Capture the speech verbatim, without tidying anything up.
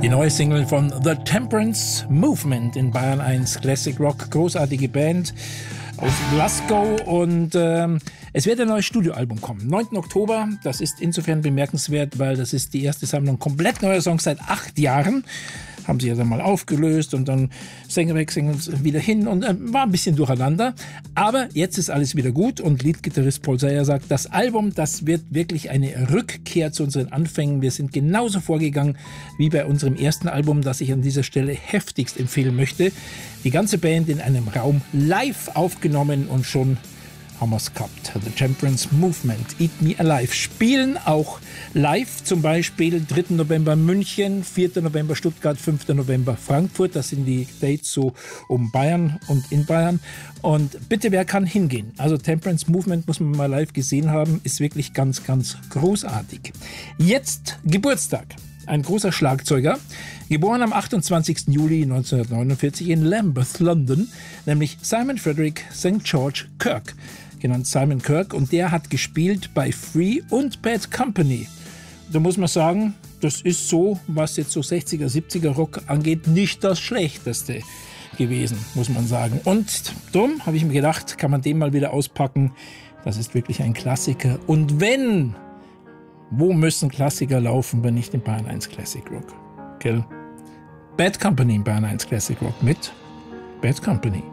Die neue Single von The Temperance Movement in Bayern eins Classic Rock. Großartige Band aus Glasgow und ähm, es wird ein neues Studioalbum kommen. neunten Oktober, das ist insofern bemerkenswert, weil das ist die erste Sammlung komplett neuer Songs seit acht Jahren. Haben sie ja dann mal aufgelöst und dann Sänger weg, Sänger wieder hin und äh, war ein bisschen durcheinander. Aber jetzt ist alles wieder gut und Leadgitarrist Paul Sayer sagt, das Album, das wird wirklich eine Rückkehr zu unseren Anfängen. Wir sind genauso vorgegangen wie bei unserem ersten Album, das ich an dieser Stelle heftigst empfehlen möchte. Die ganze Band in einem Raum live aufgenommen und schon haben wir es gehabt. The Temperance Movement, Eat Me Alive, spielen auch live, zum Beispiel dritten November München, vierten November Stuttgart, fünften November Frankfurt. Das sind die Dates so um Bayern und in Bayern. Und bitte, wer kann hingehen? Also Temperance Movement muss man mal live gesehen haben, ist wirklich ganz, ganz großartig. Jetzt Geburtstag. Ein großer Schlagzeuger, geboren am achtundzwanzigsten Juli neunzehnhundertneunundvierzig in Lambeth, London, nämlich Simon Frederick Sankt George Kirk, genannt Simon Kirk, und der hat gespielt bei Free und Bad Company. Da muss man sagen, das ist so, was jetzt so sechziger, siebziger Rock angeht, nicht das Schlechteste gewesen, muss man sagen. Und darum habe ich mir gedacht, kann man den mal wieder auspacken. Das ist wirklich ein Klassiker. Und wenn... Wo müssen Klassiker laufen, wenn nicht in Bayern eins Classic Rock? Gell? Bad Company in Bayern eins Classic Rock mit Bad Company.